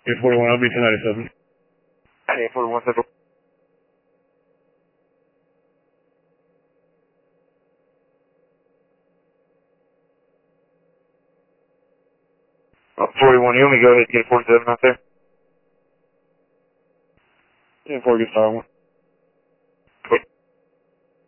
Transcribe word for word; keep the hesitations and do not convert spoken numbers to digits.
eight forty-one, I'll be two ninety-seven. eight forty-one, Central. Uh, forty-one, you want me to go ahead and get forty-seven out there? ten four, get star one.